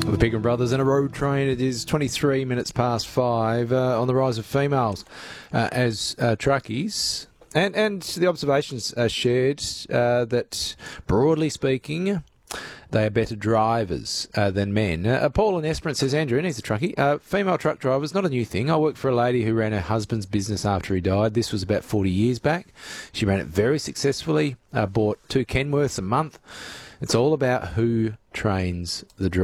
The Pegram Brothers and a road train. It is 23 minutes past 5 on the rise of females as truckies. And the observations are shared that, broadly speaking, they are better drivers than men. Paul in Esperance says, Andrew, and he's a truckie, female truck drivers, not a new thing. I worked for a lady who ran her husband's business after he died. This was about 40 years back. She ran it very successfully, bought 2 Kenworths a month. It's all about who trains the driver.